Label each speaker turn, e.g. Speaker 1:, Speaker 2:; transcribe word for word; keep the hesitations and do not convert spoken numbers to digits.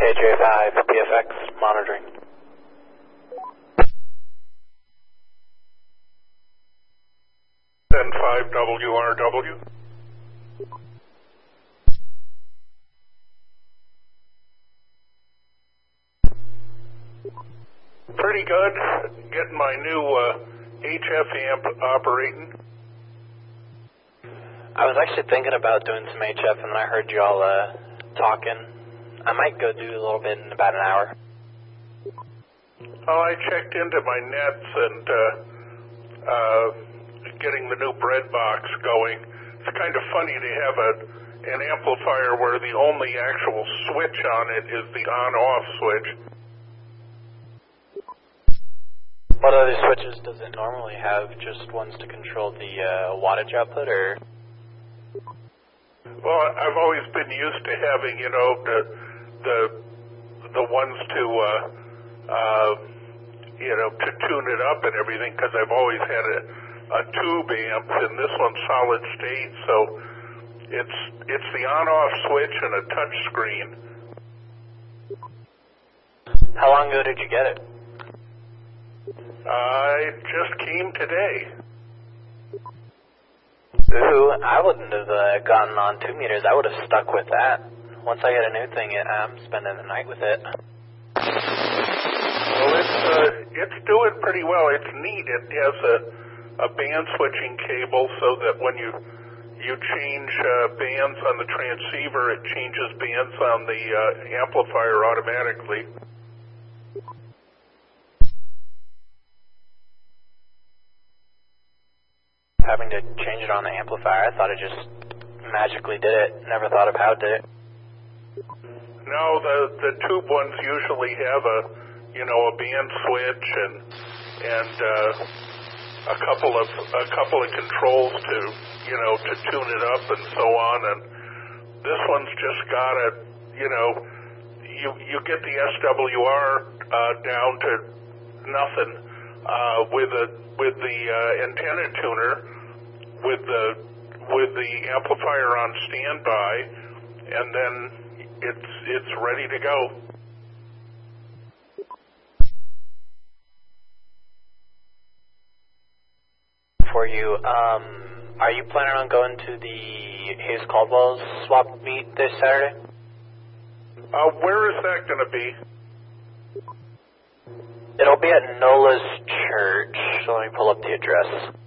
Speaker 1: K J five, P F X, monitoring.
Speaker 2: ten five W R W. Pretty good. Getting my new uh, H F amp operating.
Speaker 1: I was actually thinking about doing some H F, and then I heard y'all uh, talking. I might go do a little bit in about an hour.
Speaker 2: Oh, I checked into my nets and uh, uh, getting the new bread box going. It's kind of funny to have a, an amplifier where the only actual switch on it is the on-off switch.
Speaker 1: What other switches does it normally have? Just ones to control the uh, wattage output, or?
Speaker 2: Well, I've always been used to having, you know, the the the ones to, uh, uh, you know, to tune it up and everything, because I've always had a, a tube amp, and this one's solid state, so it's it's the on-off switch and a touch screen.
Speaker 1: How long ago did you get it?
Speaker 2: I just came today.
Speaker 1: Ooh, I wouldn't have uh, gotten on two meters. I would have stuck with that. Once I get a new thing, I'm spending the night with it.
Speaker 2: Well, it's uh, it's doing pretty well. It's neat. It has a a band switching cable, so that when you you change uh, bands on the transceiver, it changes bands on the uh, amplifier automatically.
Speaker 1: Having to change it on the amplifier, I thought it just magically did it. Never thought of how it did it.
Speaker 2: No, the the tube ones usually have a, you know, a band switch and and uh, a couple of a couple of controls to, you know, to tune it up and so on. And this one's just got a, you know, you you get the S W R uh, down to nothing uh, with a with the uh, antenna tuner, with the with the amplifier on standby, and then it's it's ready to go.
Speaker 1: For you, um, are you planning on going to the Hayes Caldwell swap meet this Saturday?
Speaker 2: Uh, where is that going to be?
Speaker 1: It'll be at Nola's church. So let me pull up the address.